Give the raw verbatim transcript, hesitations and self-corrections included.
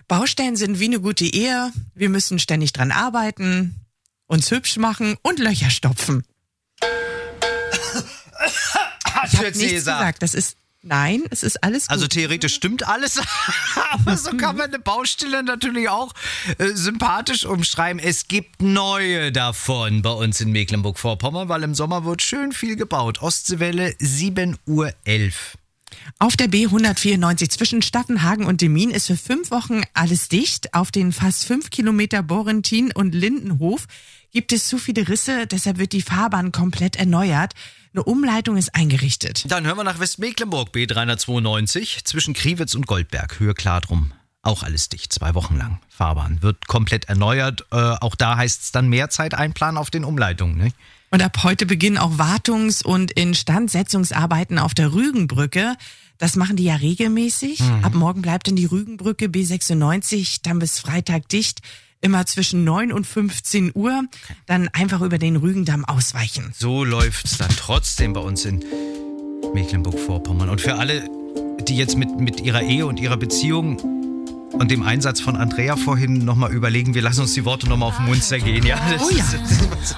Baustellen sind wie eine gute Ehe. Wir müssen ständig dran arbeiten, uns hübsch machen und Löcher stopfen. Hast Ich du habe jetzt nichts gesagt? gesagt. Das ist, nein, es ist alles gut. Also theoretisch stimmt alles, aber so kann man eine Baustelle natürlich auch äh, sympathisch umschreiben. Es gibt neue davon bei uns in Mecklenburg-Vorpommern, weil im Sommer wird schön viel gebaut. Ostseewelle, sieben Uhr elf. Auf der B hundertvierundneunzig zwischen Staffenhagen und Demmin ist für fünf Wochen alles dicht. Auf den fast fünf Kilometer Borentin und Lindenhof gibt es zu viele Risse, deshalb wird die Fahrbahn komplett erneuert. Eine Umleitung ist eingerichtet. Dann hören wir nach Westmecklenburg, B dreihundertzweiundneunzig, zwischen Kriwitz und Goldberg, Höhe Kladrum. Auch alles dicht, zwei Wochen lang. Fahrbahn wird komplett erneuert. Äh, auch da heißt es dann mehr Zeit einplanen auf den Umleitungen, ne? Und ab heute beginnen auch Wartungs- und Instandsetzungsarbeiten auf der Rügenbrücke. Das machen die ja regelmäßig. Mhm. Ab morgen bleibt dann die Rügenbrücke B sechsundneunzig dann bis Freitag dicht. Immer zwischen neun und fünfzehn Uhr. Dann einfach über den Rügendamm ausweichen. So läuft's dann trotzdem bei uns in Mecklenburg-Vorpommern. Und für alle, die jetzt mit, mit ihrer Ehe und ihrer Beziehung und dem Einsatz von Andrea vorhin nochmal überlegen, wir lassen uns die Worte nochmal auf den Mund zergehen. Ja, oh ja.